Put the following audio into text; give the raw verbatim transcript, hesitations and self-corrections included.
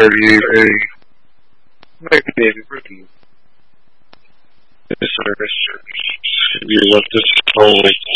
you a maybe review. This service, you left us only